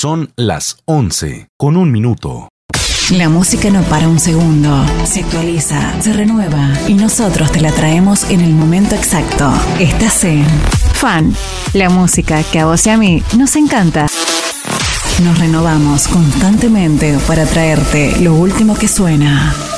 Son las 11:01. La música no para un segundo, se actualiza, se renueva y nosotros te la traemos en el momento exacto. Estás en Fan, la música que a vos y a mí nos encanta. Nos renovamos constantemente para traerte lo último que suena.